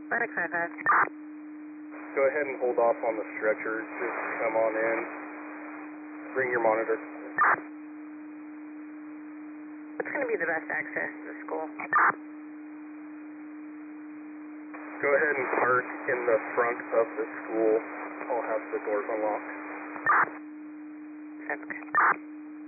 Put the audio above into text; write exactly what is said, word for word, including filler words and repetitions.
Atlantic five five. Go ahead and hold off on the stretcher. Just come on in. Bring your monitor. What's going to be the best access to the school? Go ahead and park in the front of the school. I'll have the doors unlocked. That's okay.